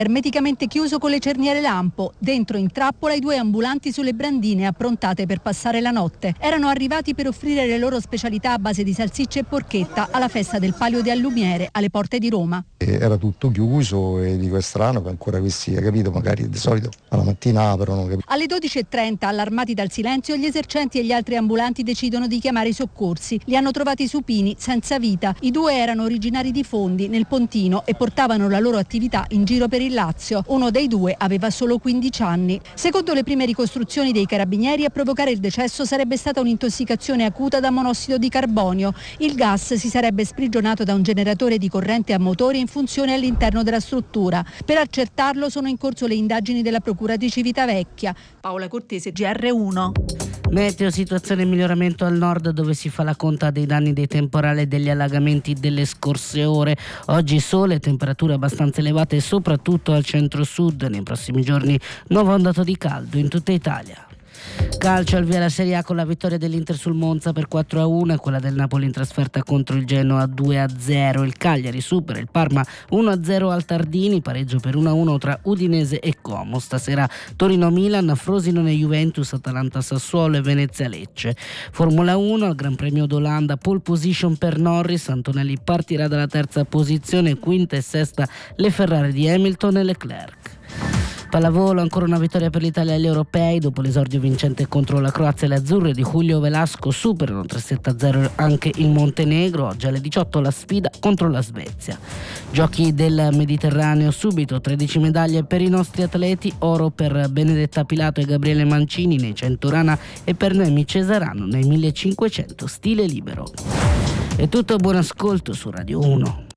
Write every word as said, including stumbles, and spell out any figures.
Ermeticamente chiuso con le cerniere lampo, dentro in trappola i due ambulanti sulle brandine approntate per passare la notte. Erano arrivati per offrire le loro specialità a base di salsicce e porchetta alla festa del Palio de Allumiere alle porte di Roma. Era tutto chiuso e dico è strano che ancora questi, capito, magari di solito alla mattina aprono. Capito? Alle dodici e trenta, allarmati dal silenzio, gli esercenti e gli altri ambulanti decidono di chiamare i soccorsi. Li hanno trovati supini, senza vita. I due erano originari di Fondi, nel Pontino, e portavano la loro attività in giro per il Lazio. Uno dei due aveva solo quindici anni. Secondo le prime ricostruzioni dei carabinieri, a provocare il decesso sarebbe stata un'intossicazione acuta da monossido di carbonio. Il gas si sarebbe sprigionato da un generatore di corrente a motore in funzione all'interno della struttura. Per accertarlo sono in corso le indagini della Procura di Civitavecchia. Paola Cortese, G R uno. Meteo, situazione in miglioramento al nord, dove si fa la conta dei danni dei temporali e degli allagamenti delle scorse ore. Oggi sole, temperature abbastanza elevate soprattutto al centro-sud. Nei prossimi giorni nuovo ondato di caldo in tutta Italia. Calcio, al via la Serie A con la vittoria dell'Inter sul Monza per quattro a uno e quella del Napoli in trasferta contro il Genoa due a zero. Il Cagliari supera il Parma uno a zero al Tardini, pareggio per uno a uno tra Udinese e Como. Stasera Torino-Milan, Frosinone-Juventus, Atalanta-Sassuolo e Venezia-Lecce. Formula uno, al Gran Premio d'Olanda, pole position per Norris, Antonelli partirà dalla terza posizione, quinta e sesta le Ferrari di Hamilton e Leclerc. Pallavolo, ancora una vittoria per l'Italia agli europei. Dopo l'esordio vincente contro la Croazia, le azzurre di Julio Velasco superano tre sette a zero anche il Montenegro. Oggi alle diciotto la sfida contro la Svezia. Giochi del Mediterraneo, subito tredici medaglie per i nostri atleti, oro per Benedetta Pilato e Gabriele Mancini nei cento rana e per Noemi Cesarano nei millecinquecento stile libero. È tutto, buon ascolto su Radio uno.